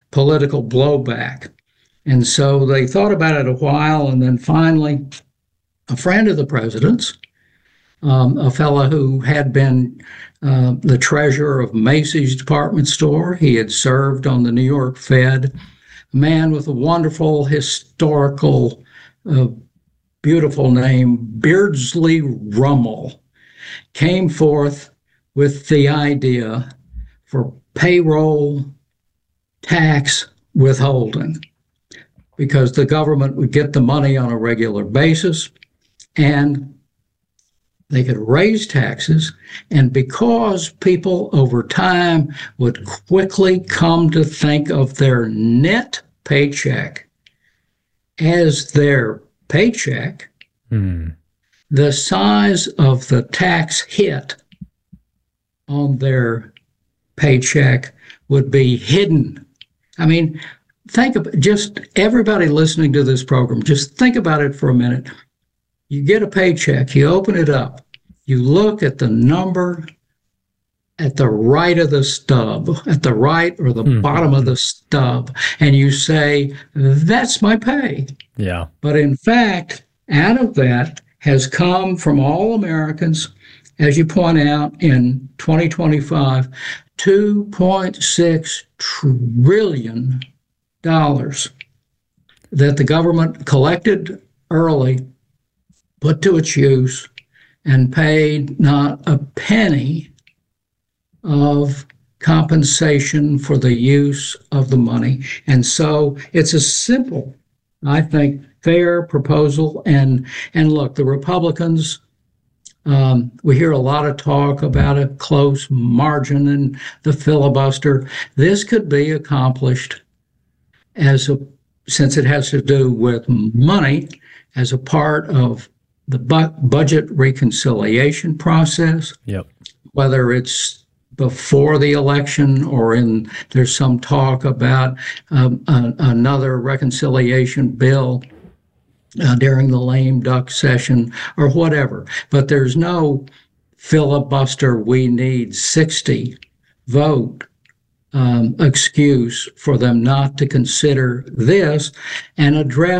political blowback. And so they thought about it a while, and then finally, a friend of the president's, a fellow who had been the treasurer of Macy's department store. He had served on the New York Fed, a man with a wonderful historical, beautiful name, Beardsley Rummel, came forth with the idea for payroll tax withholding, because the government would get the money on a regular basis and they could raise taxes. And because people over time would quickly come to think of their net paycheck as their paycheck, the size of the tax hit on their paycheck would be hidden. I mean, think of just everybody listening to this program, just think about it for a minute. You get a paycheck, you open it up, you look at the number at the right of the stub, at the right or the bottom of the stub, and you say, that's my pay. Yeah. But in fact, out of that has come from all Americans, as you point out, in 2025, $2.6 trillion that the government collected early, put to its use, and paid not a penny of compensation for the use of the money. And so it's a simple, I think, fair proposal. And look, the Republicans, we hear a lot of talk about a close margin and the filibuster. This could be accomplished since it has to do with money, as a part of the budget reconciliation process. Yep. Whether it's before the election or there's some talk about another reconciliation bill during the lame duck session or whatever. But there's no filibuster, we need 60 vote excuse for them not to consider this and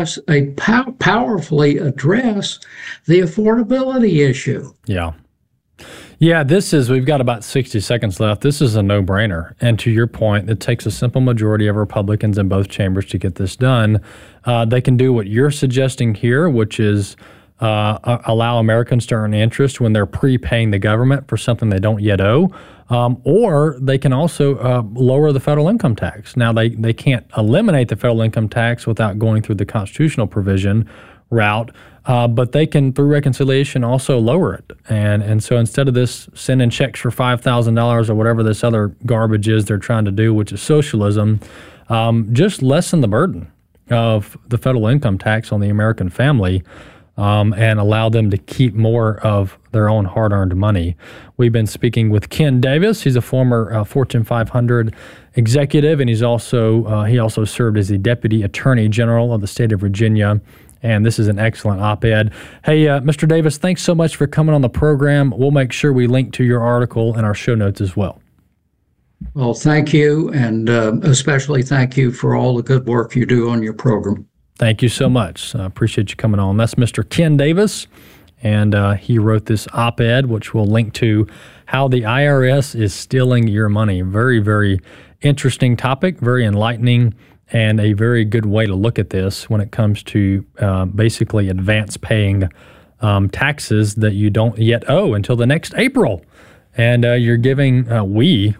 powerfully address the affordability issue. Yeah. Yeah, we've got about 60 seconds left. This is a no-brainer. And to your point, it takes a simple majority of Republicans in both chambers to get this done. They can do what you're suggesting here, which is allow Americans to earn interest when they're prepaying the government for something they don't yet owe. Or they can also lower the federal income tax. Now, they can't eliminate the federal income tax without going through the constitutional provision route, but they can, through reconciliation, also lower it. And so instead of this sending checks for $5,000 or whatever this other garbage is they're trying to do, which is socialism, just lessen the burden of the federal income tax on the American family. And allow them to keep more of their own hard-earned money. We've been speaking with Ken Davis. He's a former Fortune 500 executive, and he also served as the Deputy Attorney General of the state of Virginia. And this is an excellent op-ed. Hey, Mr. Davis, thanks so much for coming on the program. We'll make sure we link to your article in our show notes as well. Well, thank you, and especially thank you for all the good work you do on your program. Thank you so much. I appreciate you coming on. That's Mr. Ken Davis, and he wrote this op-ed, which we'll link to, How the IRS is Stealing Your Money. Very, very interesting topic, very enlightening, and a very good way to look at this when it comes to basically advance paying taxes that you don't yet owe until the next April. And you're giving, we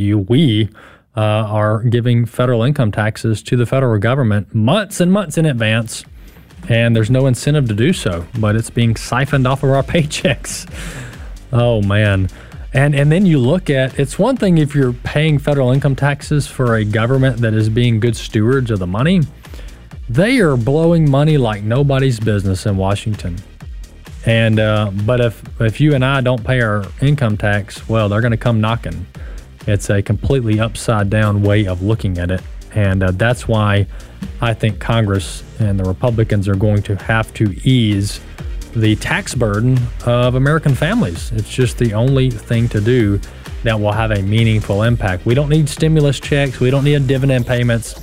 are giving federal income taxes to the federal government months and months in advance, and there's no incentive to do so, but it's being siphoned off of our paychecks. Oh, man. And then you look at, it's one thing if you're paying federal income taxes for a government that is being good stewards of the money. They are blowing money like nobody's business in Washington. And but if you and I don't pay our income tax, well, they're going to come knocking. It's a completely upside down way of looking at it. And that's why I think Congress and the Republicans are going to have to ease the tax burden of American families. It's just the only thing to do that will have a meaningful impact. We don't need stimulus checks. We don't need dividend payments.